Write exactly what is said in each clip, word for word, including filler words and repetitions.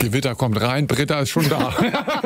Gewitter kommt rein, Britta ist schon da.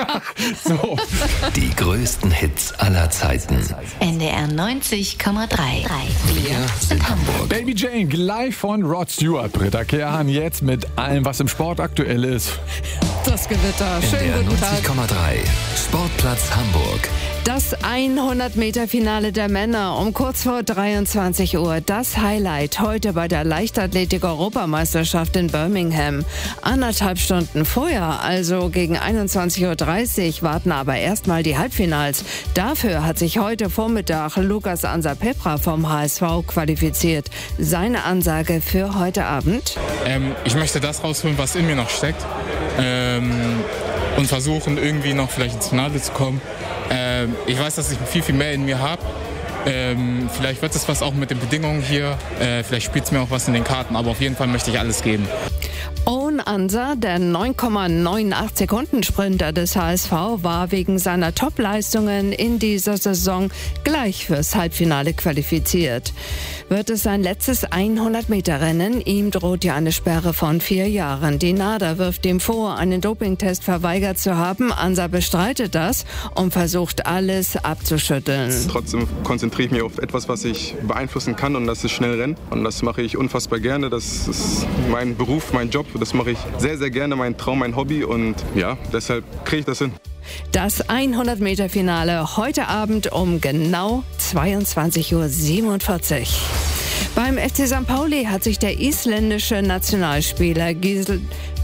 So. Die größten Hits aller Zeiten. N D R neunzig Komma drei. Wir sind Hamburg. Baby Jane, live von Rod Stewart. Britta Kehrhahn jetzt mit allem, was im Sport aktuell ist. Das Gewitter. Schönen N D R guten Tag. neunzig Komma drei. Sportplatz Hamburg. Das hundert Meter Finale der Männer um kurz vor dreiundzwanzig Uhr. Das Highlight heute bei der Leichtathletik-Europameisterschaft in Birmingham. Anderthalb Stunden vorher, also gegen einundzwanzig Uhr dreißig, warten aber erstmal die Halbfinals. Dafür hat sich heute Vormittag Lukas Ansa-Pepra vom H S V qualifiziert. Seine Ansage für heute Abend? Ähm, ich möchte das rausholen, was in mir noch steckt. Ähm, und versuchen, irgendwie noch vielleicht ins Finale zu kommen. Ähm, ich weiß, dass ich viel, viel mehr in mir habe. Ähm, vielleicht wird es was auch mit den Bedingungen hier. Äh, vielleicht spielt es mir auch was in den Karten. Aber auf jeden Fall möchte ich alles geben. Owen Ansa, der neun Komma achtundneunzig Sekunden Sprinter des H S V, war wegen seiner Top-Leistungen in dieser Saison gleich fürs Halbfinale qualifiziert. Wird es sein letztes hundert Meter Rennen? Ihm droht ja eine Sperre von vier Jahren. Die NADA wirft ihm vor, einen Dopingtest verweigert zu haben. Ansa bestreitet das und versucht alles abzuschütteln. Trotzdem konzentriere ich mich auf etwas, was ich beeinflussen kann, und das ist schnell Rennen. Und das mache ich unfassbar gerne. Das ist mein Beruf, mein Job. Das mache ich sehr, sehr gerne, mein Traum, mein Hobby, und ja, deshalb kriege ich das hin. Das hundert Meter Finale heute Abend um genau zweiundzwanzig Uhr siebenundvierzig. Beim F C Sankt Pauli hat sich der isländische Nationalspieler Gisl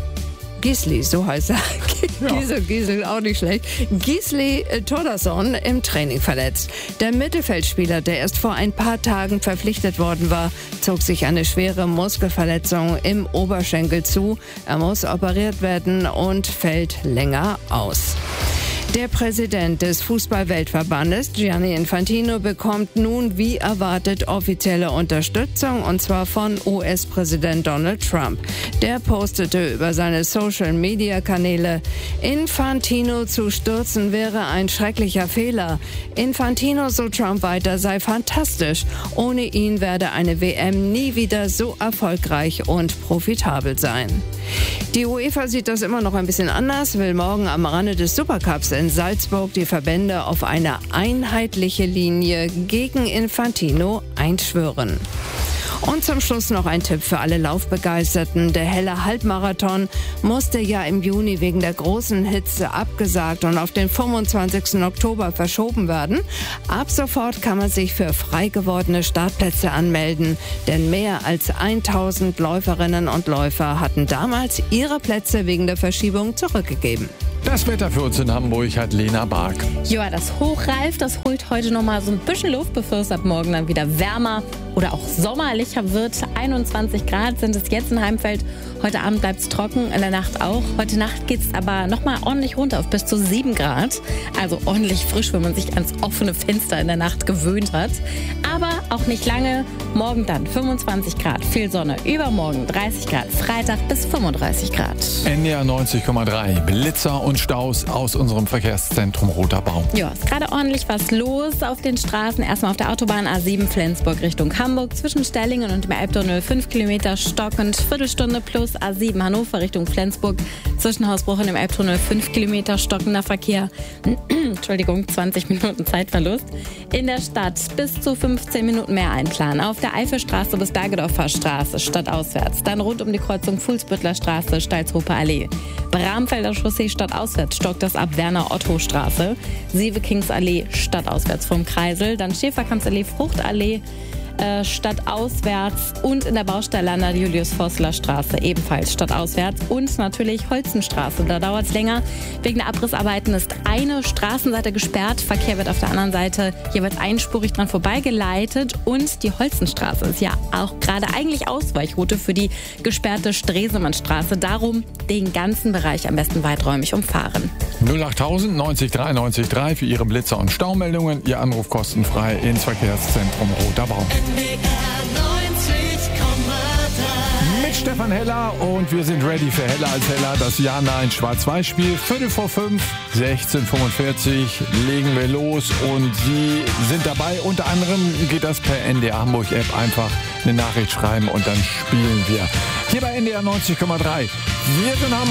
Gisli, so heißt er. Gisel, Gisel, auch nicht schlecht. Gisli Thordarson im Training verletzt. Der Mittelfeldspieler, der erst vor ein paar Tagen verpflichtet worden war, zog sich eine schwere Muskelverletzung im Oberschenkel zu. Er muss operiert werden und fällt länger aus. Der Präsident des Fußball-Weltverbandes, Gianni Infantino, bekommt nun wie erwartet offizielle Unterstützung, und zwar von U S-Präsident Donald Trump. Der postete über seine Social-Media-Kanäle: Infantino zu stürzen wäre ein schrecklicher Fehler. Infantino, so Trump weiter, sei fantastisch. Ohne ihn werde eine W M nie wieder so erfolgreich und profitabel sein. Die UEFA sieht das immer noch ein bisschen anders, will morgen am Rande des Supercups in Salzburg die Verbände auf eine einheitliche Linie gegen Infantino einschwören. Und zum Schluss noch ein Tipp für alle Laufbegeisterten. Der Helle Halbmarathon musste ja im Juni wegen der großen Hitze abgesagt und auf den fünfundzwanzigsten Oktober verschoben werden. Ab sofort kann man sich für frei gewordene Startplätze anmelden, denn mehr als tausend Läuferinnen und Läufer hatten damals ihre Plätze wegen der Verschiebung zurückgegeben. Das Wetter für uns in Hamburg hat Lena Bark. Ja, das Hochreif, das holt heute noch mal so ein bisschen Luft, bevor es ab morgen dann wieder wärmer oder auch sommerlicher wird. einundzwanzig Grad sind es jetzt in Heimfeld. Heute Abend bleibt es trocken, in der Nacht auch. Heute Nacht geht es aber noch mal ordentlich runter auf bis zu sieben Grad. Also ordentlich frisch, wenn man sich ans offene Fenster in der Nacht gewöhnt hat. Aber auch nicht lange. Morgen dann fünfundzwanzig Grad, viel Sonne. Übermorgen dreißig Grad, Freitag bis fünfunddreißig Grad. N D R neunzig Komma drei. Blitzer und Staus aus unserem Verkehrszentrum Roter Baum. Ja, ist gerade ordentlich was los auf den Straßen. Erstmal auf der Autobahn A sieben Flensburg Richtung Hamburg. Zwischen Stellingen und dem Elbtunnel fünf Kilometer stockend. Viertelstunde plus A sieben Hannover Richtung Flensburg. Zwischen Hausbruch und dem Elbtunnel fünf Kilometer stockender Verkehr. Entschuldigung, zwanzig Minuten Zeitverlust. In der Stadt bis zu fünfzehn Minuten mehr einplanen. Auf der Eifelstraße bis Bergedorfer Straße stadtauswärts. Dann rund um die Kreuzung Fuhlsbüttler Straße, Stalzhofer Allee. Bramfelder Chaussee stadtauswärts stockt das ab Werner-Otto-Straße. Sieve-Kings-Allee stadtauswärts vom Kreisel. Dann Schäferkampsallee, Fruchtallee äh, stadtauswärts. Und in der Baustelle an der Julius-Forstler-Straße ebenfalls stadtauswärts. Und natürlich Holzenstraße. Da dauert es länger. Wegen der Abrissarbeiten ist eine Straßenseite gesperrt. Verkehr wird auf der anderen Seite jeweils einspurig dran vorbeigeleitet. Und die Holzenstraße ist ja auch gerade eigentlich Ausweichroute für die gesperrte Stresemannstraße. Darum den ganzen Bereich am besten weiträumig umfahren. null acht tausend neunzig drei neunzig drei für Ihre Blitzer und Staumeldungen. Ihr Anruf kostenfrei ins Verkehrszentrum Roter Baum. Mit Stefan Heller, und wir sind ready für Heller als Heller. Das Ja-Nein Schwarz-Weiß-Spiel. Viertel vor fünf, sechzehn Uhr fünfundvierzig legen wir los, und Sie sind dabei. Unter anderem geht das per N D R Hamburg App. Einfach eine Nachricht schreiben und dann spielen wir. Hier bei N D R neunzig Komma drei. Wir sind Hamburg.